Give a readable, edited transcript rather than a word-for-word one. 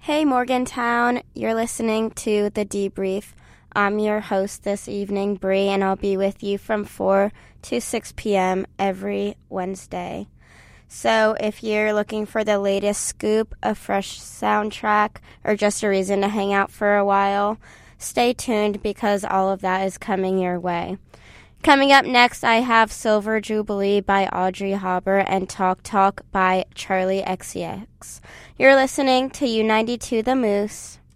Hey Morgantown, you're listening to The Debrief. I'm your host this evening, Bree, and I'll be with you from 4 to 6 p.m. every Wednesday. So if you're looking for the latest scoop, a fresh soundtrack, or just a reason to hang out for a while, stay tuned because all of that is coming your way. Coming up next, I have Silver Jubilee by Audrey Hauber and Talk Talk by Charlie XCX. You're listening to U92 The Moose.